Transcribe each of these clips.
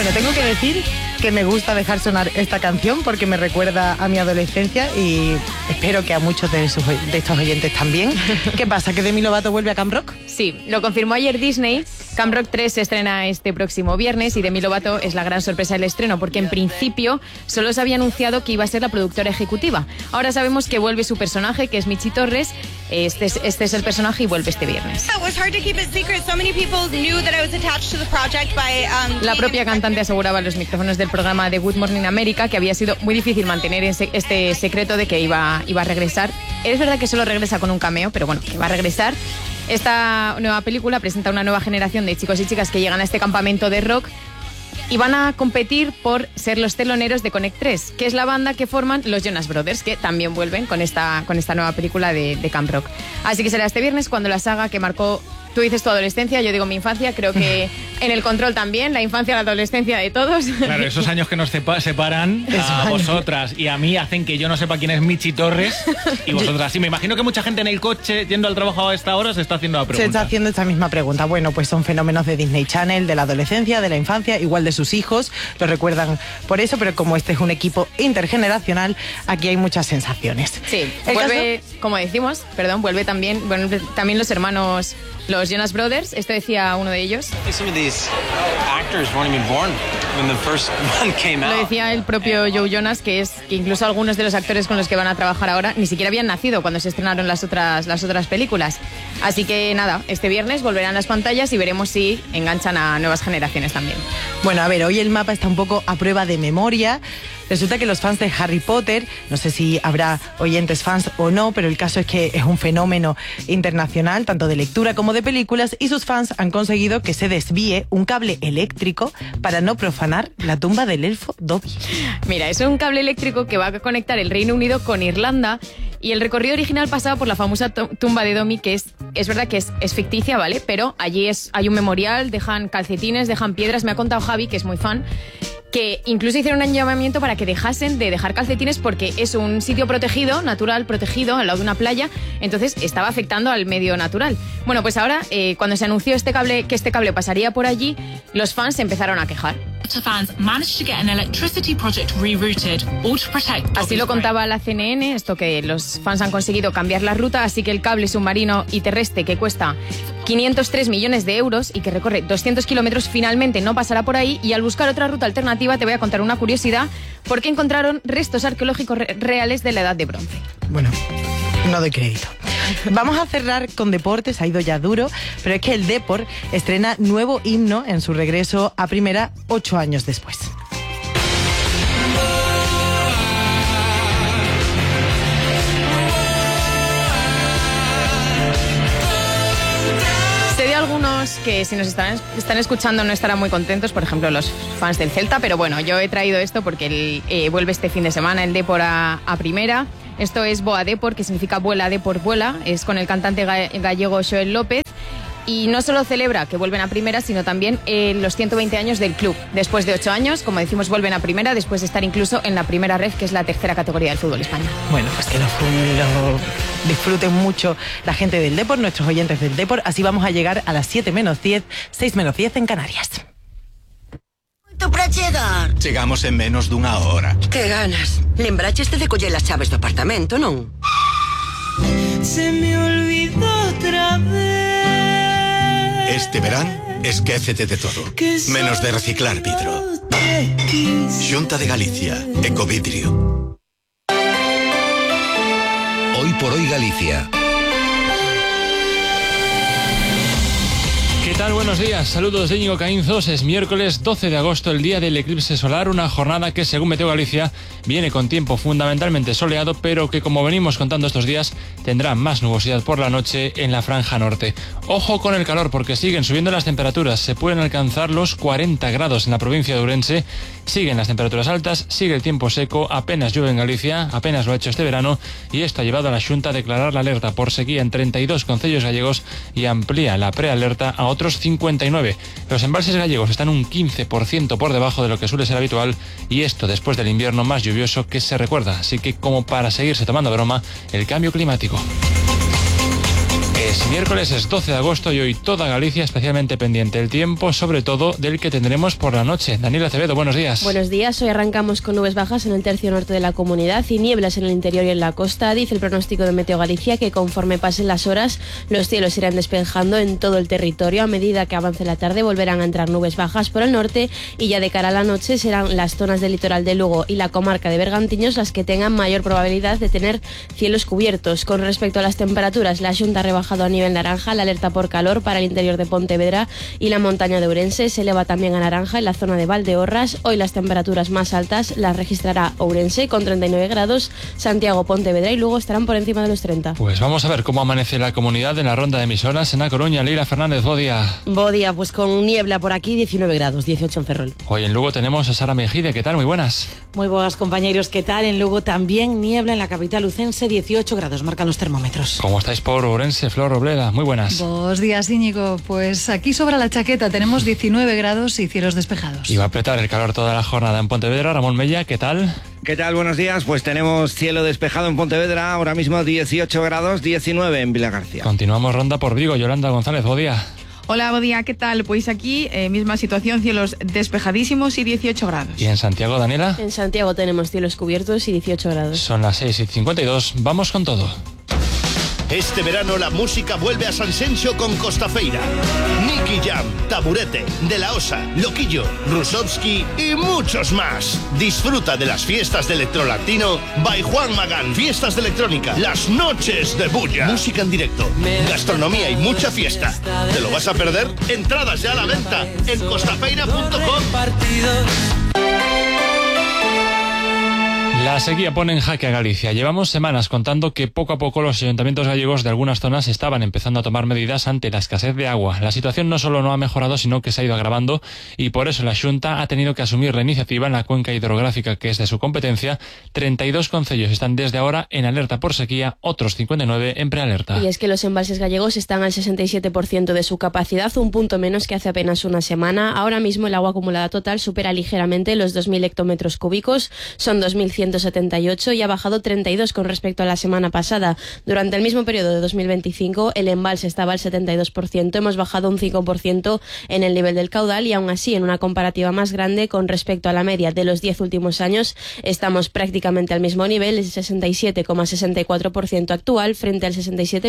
Bueno, tengo que decir que me gusta dejar sonar esta canción porque me recuerda a mi adolescencia y espero que a muchos de estos oyentes también. ¿Qué pasa? ¿Que Demi Lovato vuelve a Camp Rock? Sí, lo confirmó ayer Disney. Camp Rock 3 se estrena este próximo viernes y Demi Lovato es la gran sorpresa del estreno porque en principio solo se había anunciado que iba a ser la productora ejecutiva. Ahora sabemos que vuelve su personaje, que es Michi Torres. Este es el personaje y vuelve este viernes. La propia cantante aseguraba en los micrófonos del programa de Good Morning America que había sido muy difícil mantener este secreto de que iba a regresar. Es verdad que solo regresa con un cameo, pero bueno, que va a regresar. Esta nueva película presenta una nueva generación de chicos y chicas que llegan a este campamento de rock y van a competir por ser los teloneros de Connect 3, que es la banda que forman los Jonas Brothers, que también vuelven con esta nueva película de Camp Rock. Así que será este viernes cuando la saga que marcó, tú dices tu adolescencia, yo digo mi infancia, creo que en el control también, la infancia, la adolescencia de todos. Claro, esos años que nos separan a vosotras y a mí hacen que yo no sepa quién es Michi Torres y vosotras sí. Me imagino que mucha gente en el coche yendo al trabajo a esta hora se está haciendo la pregunta. Se está haciendo esta misma pregunta. Bueno, pues son fenómenos de Disney Channel, de la adolescencia, de la infancia, igual de sus hijos, lo recuerdan por eso, pero como este es un equipo intergeneracional, aquí hay muchas sensaciones. Sí, vuelve, como decimos, vuelve también los hermanos, los Jonas Brothers, esto decía uno de ellos. Lo decía el propio Joe Jonas, que incluso algunos de los actores con los que van a trabajar ahora ni siquiera habían nacido cuando se estrenaron las otras películas. Así que nada, este viernes volverán las pantallas y veremos si enganchan a nuevas generaciones también. Bueno, a ver, hoy el mapa está un poco a prueba de memoria. Resulta que los fans de Harry Potter, no sé si habrá oyentes fans o no, pero el caso es que es un fenómeno internacional, tanto de lectura como de películas, y sus fans han conseguido que se desvíe un cable eléctrico para no profanar la tumba del elfo Dobby. Mira, es un cable eléctrico que va a conectar el Reino Unido con Irlanda y el recorrido original pasaba por la famosa tumba de Dobby, que es verdad que es ficticia, ¿vale? Pero allí hay un memorial, dejan calcetines, dejan piedras. Me ha contado Javi, que es muy fan, que incluso hicieron un llamamiento para que dejasen de dejar calcetines porque es un sitio protegido, natural, protegido, al lado de una playa, entonces estaba afectando al medio natural. Bueno, pues ahora, cuando se anunció que este cable pasaría por allí, los fans se empezaron a quejar. Así lo contaba la CNN, esto que los fans han conseguido cambiar la ruta, así que el cable submarino y terrestre que cuesta 503 millones de euros y que recorre 200 kilómetros finalmente no pasará por ahí, y al buscar otra ruta alternativa te voy a contar una curiosidad, porque encontraron restos arqueológicos reales de la Edad de Bronce. Bueno, no doy crédito. Vamos a cerrar con deportes, ha ido ya duro, pero es que el Depor estrena nuevo himno en su regreso a primera 8 años después. Sé de algunos que si nos están escuchando no estarán muy contentos, por ejemplo los fans del Celta, pero bueno, yo he traído esto porque vuelve este fin de semana el Depor a primera. Esto es Boa Depor, que significa vuela Depor vuela, es con el cantante gallego Joel López. Y no solo celebra que vuelven a primera, sino también los 120 años del club. Después de 8 años, como decimos, vuelven a primera, después de estar incluso en la primera red, que es la tercera categoría del fútbol español. Bueno, pues que lo disfruten mucho la gente del Depor, nuestros oyentes del Depor. Así vamos a llegar a las 7 menos 10, 6 menos 10 en Canarias. Para chegar. Chegamos en menos dunha hora. Que ganas. Lembraches de coller as chaves do apartamento, non? Se me olvidó otra vez. Este verán, esquécete de todo. Menos de reciclar vidro. Xunta de Galicia. Ecovidrio. Hoy por hoy Galicia. ¿Qué tal? Buenos días. Saludos de Íñigo Caínzos. Es miércoles 12 de agosto, el día del eclipse solar, una jornada que, según Meteo Galicia, viene con tiempo fundamentalmente soleado, pero que, como venimos contando estos días, tendrá más nubosidad por la noche en la franja norte. Ojo con el calor, porque siguen subiendo las temperaturas. Se pueden alcanzar los 40 grados en la provincia de Ourense. Siguen las temperaturas altas, sigue el tiempo seco, apenas llueve en Galicia, apenas lo ha hecho este verano, y esto ha llevado a la Xunta a declarar la alerta por sequía en 32 concellos gallegos y amplía la prealerta a otros 59. Los embalses gallegos están un 15% por debajo de lo que suele ser habitual, y esto después del invierno más lluvioso que se recuerda. Así que, como para seguirse tomando broma, el cambio climático. Es miércoles, es 12 de agosto y hoy toda Galicia especialmente pendiente del tiempo, sobre todo del que tendremos por la noche. Daniela Acevedo, buenos días. Buenos días, hoy arrancamos con nubes bajas en el tercio norte de la comunidad y nieblas en el interior y en la costa. Dice el pronóstico de Meteo Galicia que conforme pasen las horas, los cielos irán despejando en todo el territorio. A medida que avance la tarde volverán a entrar nubes bajas por el norte y ya de cara a la noche serán las zonas del litoral de Lugo y la comarca de Bergantiños las que tengan mayor probabilidad de tener cielos cubiertos. Con respecto a las temperaturas, la Xunta ha rebajado a nivel naranja la alerta por calor para el interior de Pontevedra y la montaña de Ourense. Se eleva también a naranja en la zona de Valdeorras. Hoy las temperaturas más altas las registrará Ourense con 39 grados, Santiago, Pontevedra y Lugo estarán por encima de los 30. Pues vamos a ver cómo amanece la comunidad en la ronda de emisoras en A Coruña. Leila Fernández, Bodia. Bodia, pues con niebla por aquí, 19 grados, 18 en Ferrol. Hoy en Lugo tenemos a Sara Mejide. ¿Qué tal? Muy buenas. Muy buenas, compañeros. ¿Qué tal? En Lugo también niebla en la capital lucense, 18 grados, marcan los termómetros. ¿Cómo estáis por Ourense, Flor Robleda? Muy buenas. Buenos días, Íñigo. Pues aquí sobra la chaqueta, tenemos 19 grados y cielos despejados. Y va a apretar el calor toda la jornada en Pontevedra. Ramón Mella, ¿qué tal? ¿Qué tal? Buenos días. Pues tenemos cielo despejado en Pontevedra, ahora mismo 18 grados, 19 en Vilagarcía. Continuamos ronda por Vigo. Yolanda González, Bodia. Hola, Bodia, ¿qué tal? Pues aquí, misma situación, cielos despejadísimos y 18 grados. ¿Y en Santiago, Daniela? En Santiago tenemos cielos cubiertos y 18 grados. Son las 6:52. Vamos con todo. Este verano la música vuelve a Sanxenxo con Costafeira. Nicky Jam, Taburete, De La Osa, Loquillo, Rusovski y muchos más. Disfruta de las fiestas de Electrolatino by Juan Magán. Fiestas de electrónica, las noches de bulla. Música en directo, gastronomía y mucha fiesta. ¿Te lo vas a perder? Entradas ya a la venta en costafeira.com. La sequía pone en jaque a Galicia. Llevamos semanas contando que poco a poco los ayuntamientos gallegos de algunas zonas estaban empezando a tomar medidas ante la escasez de agua. La situación no solo no ha mejorado, sino que se ha ido agravando y por eso la Xunta ha tenido que asumir la iniciativa en la cuenca hidrográfica que es de su competencia. 32 concellos están desde ahora en alerta por sequía, otros 59 en prealerta. Y es que los embalses gallegos están al 67% de su capacidad, un punto menos que hace apenas una semana. Ahora mismo el agua acumulada total supera ligeramente los 2.000 hectómetros cúbicos, son 2.178 y ha bajado 32 con respecto a la semana pasada. Durante el mismo periodo de 2025 el embalse estaba al 72%, hemos bajado un 5% en el nivel del caudal y aún así en una comparativa más grande con respecto a la media de los 10 últimos años estamos prácticamente al mismo nivel, el 67,64% actual frente al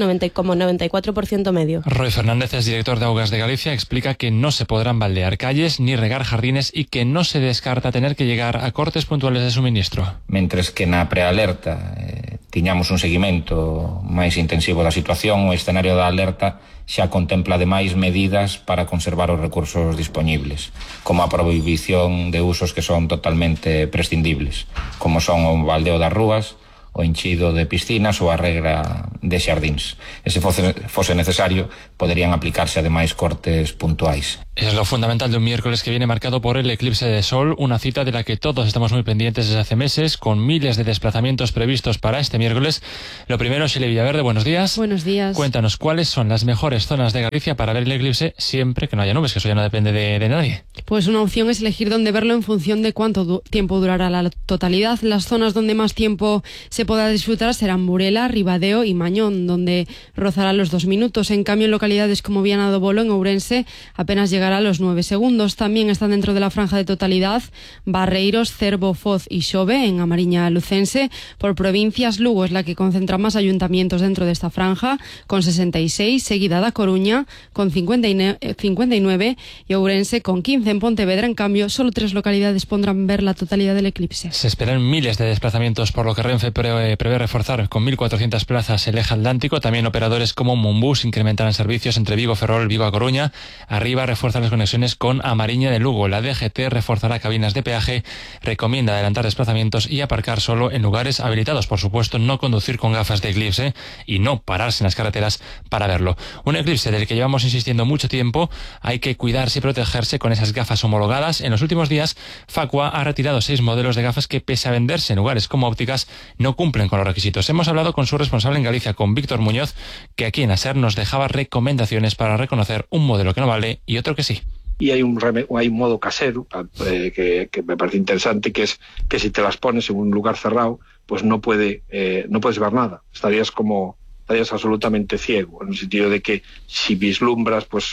67,94% medio. Roy Fernández es director de Augas de Galicia, explica que no se podrán baldear calles ni regar jardines y que no se descarta tener que llegar a cortes puntuales de suministro. Mentres que na prealerta tiñamos un seguimento máis intensivo da situación, o escenario da alerta xa contempla ademais medidas para conservar os recursos dispoñibles, como a prohibición de usos que son totalmente prescindibles, como son o baldeo das rúas, o enchido de piscinas ou a regra de xardíns. E se fose necesario, poderían aplicarse ademais cortes puntuais. Es lo fundamental de un miércoles que viene marcado por el eclipse de sol, una cita de la que todos estamos muy pendientes desde hace meses, con miles de desplazamientos previstos para este miércoles. Lo primero, Shile Villaverde, buenos días. Buenos días. Cuéntanos, ¿cuáles son las mejores zonas de Galicia para ver el eclipse siempre que no haya nubes? Que eso ya no depende de nadie. Pues una opción es elegir dónde verlo en función de cuánto tiempo durará la totalidad. Las zonas donde más tiempo se podrá disfrutar serán Burela, Ribadeo y Mañón, donde rozará los 2 minutos. En cambio, en localidades como Viana do Bolo, en Ourense, apenas llegará a los 9 segundos. También están dentro de la franja de totalidad Barreiros, Cervo, Foz y Xove, en Amariña lucense. Por provincias, Lugo es la que concentra más ayuntamientos dentro de esta franja, con 66, seguida da Coruña, con 59 y Ourense con 15. En Pontevedra, en cambio, solo 3 localidades podrán ver la totalidad del eclipse. Se esperan miles de desplazamientos, por lo que Renfe prevé reforzar con 1.400 plazas el eje atlántico. También operadores como Monbus incrementarán servicios entre Vigo, Ferrol, Vigo a Coruña. Arriba refuerza las conexiones con Amariña de Lugo. La DGT reforzará cabinas de peaje, recomienda adelantar desplazamientos y aparcar solo en lugares habilitados. Por supuesto, no conducir con gafas de eclipse y no pararse en las carreteras para verlo. Un eclipse del que llevamos insistiendo mucho tiempo. Hay que cuidarse y protegerse con esas gafas homologadas. En los últimos días, Facua ha retirado 6 modelos de gafas que, pese a venderse en lugares como ópticas, no cumplen con los requisitos. Hemos hablado con su responsable en Galicia, con Víctor Muñoz, que aquí en ASER nos dejaba recomendaciones para reconocer un modelo que no vale y otro que sí. Y hay un modo casero que me parece interesante, que es que si te las pones en un lugar cerrado, pues no puedes ver nada. Estarías como estarías absolutamente ciego, en el sentido de que si vislumbras pues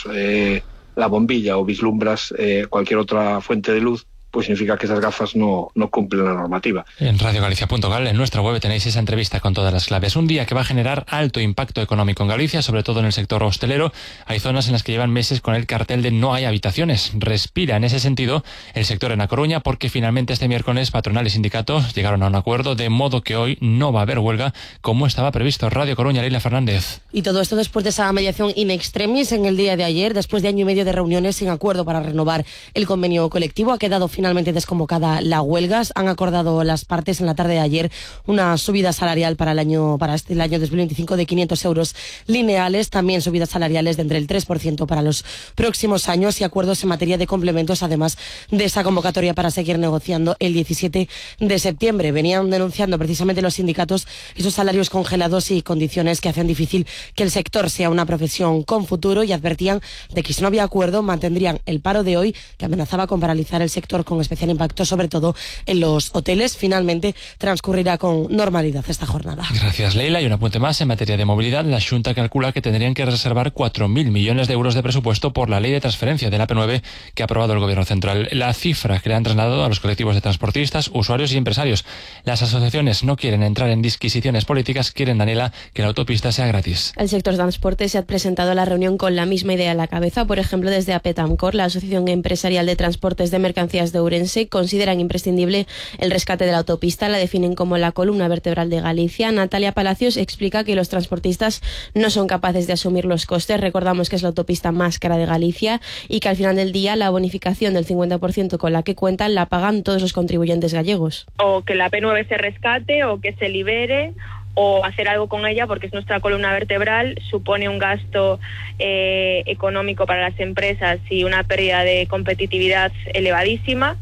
la bombilla o vislumbras cualquier otra fuente de luz, pues significa que esas gafas no cumplen la normativa. En radiogalicia.gal, en nuestra web, tenéis esa entrevista con todas las claves. Un día que va a generar alto impacto económico en Galicia, sobre todo en el sector hostelero. Hay zonas en las que llevan meses con el cartel de no hay habitaciones. Respira en ese sentido el sector en A Coruña, porque finalmente este miércoles patronal y sindicatos llegaron a un acuerdo, de modo que hoy no va a haber huelga como estaba previsto. Radio Coruña, Leila Fernández. Y todo esto después de esa mediación in extremis en el día de ayer, después de año y medio de reuniones sin acuerdo para renovar el convenio colectivo, ha quedado finalmente desconvocada la huelga. Han acordado las partes en la tarde de ayer una subida salarial para el año 2025 de 500 euros lineales, también subidas salariales de entre el 3% para los próximos años y acuerdos en materia de complementos, además de esa convocatoria para seguir negociando el 17 de septiembre. Venían denunciando precisamente los sindicatos esos salarios congelados y condiciones que hacen difícil que el sector sea una profesión con futuro, y advertían de que si no había acuerdo mantendrían el paro de hoy, que amenazaba con paralizar el sector, con especial impacto sobre todo en los hoteles. Finalmente transcurrirá con normalidad esta jornada. Gracias, Leila. Y un apunte más en materia de movilidad. La Xunta calcula que tendrían que reservar 4.000 millones de euros de presupuesto por la ley de transferencia de la AP9 que ha aprobado el Gobierno Central. La cifra que le han trasladado a los colectivos de transportistas, usuarios y empresarios. Las asociaciones no quieren entrar en disquisiciones políticas, quieren, Daniela, que la autopista sea gratis. El sector transporte se ha presentado a la reunión con la misma idea a la cabeza. Por ejemplo, desde APETAMCOR, la Asociación Empresarial de Transportes de Mercancías de Ourense, consideran imprescindible el rescate de la autopista. La definen como la columna vertebral de Galicia. Natalia Palacios explica que los transportistas no son capaces de asumir los costes. Recordamos que es la autopista más cara de Galicia y que al final del día la bonificación del 50% con la que cuentan la pagan todos los contribuyentes gallegos. O que la P9 se rescate o que se libere, o hacer algo con ella, porque es nuestra columna vertebral, supone un gasto económico para las empresas y una pérdida de competitividad elevadísima,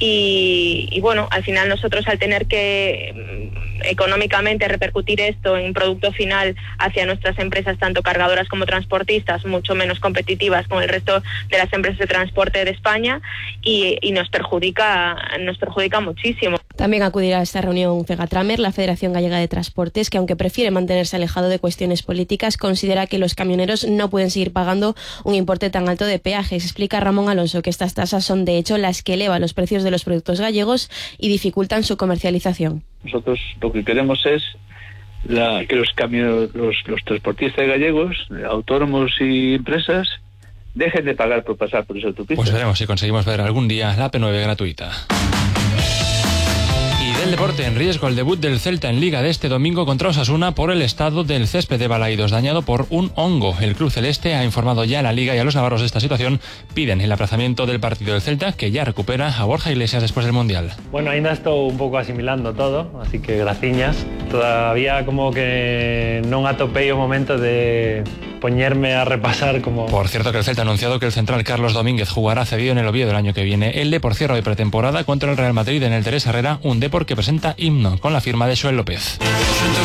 y bueno, al final nosotros, al tener que económicamente repercutir esto en producto final hacia nuestras empresas, tanto cargadoras como transportistas, mucho menos competitivas con el resto de las empresas de transporte de España, y nos perjudica muchísimo. También acudirá a esta reunión Fegatramer, la Federación Gallega de Transportes, que aunque prefiere mantenerse alejado de cuestiones políticas, considera que los camioneros no pueden seguir pagando un importe tan alto de peajes. Explica Ramón Alonso que estas tasas son de hecho las que elevan los precios de los productos gallegos y dificultan su comercialización. Nosotros lo que queremos es que los transportistas gallegos, autónomos y empresas, dejen de pagar por pasar por esa autopista. Pues veremos si conseguimos ver algún día la P9 gratuita. Del deporte, en riesgo el debut del Celta en Liga de este domingo contra Osasuna por el estado del césped de Balaidos, dañado por un hongo. El club celeste ha informado ya a la Liga y a los navarros de esta situación. Piden el aplazamiento del partido del Celta, que ya recupera a Borja Iglesias después del Mundial. Bueno, ainda estou un pouco asimilando todo, así que graciñas. Todavía como que non atopei o momento de poñerme a repasar como... Por cierto, que el Celta ha anunciado que el central Carlos Domínguez jugará cedido en el Oviedo el año que viene. El Depor cierra de pretemporada contra el Real Madrid en el Teresa Herrera, un Depor que presenta himno con la firma de Joel López.